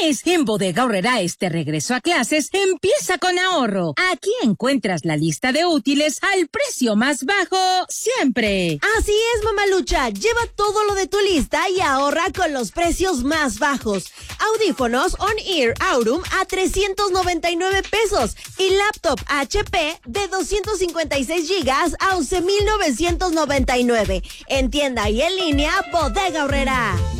mes. En Bodega Aurrerá este regreso a clases empieza con ahorro. Aquí encuentras la lista de útiles al precio más bajo siempre. Así es, Mamalucha. Lleva todo lo de tu lista y ahorra con los precios más bajos. Audífonos On-Ear Aurum a 399 pesos y laptop HP de 256 gigas a 11,999. En tienda y en línea, Bodega Aurrerá.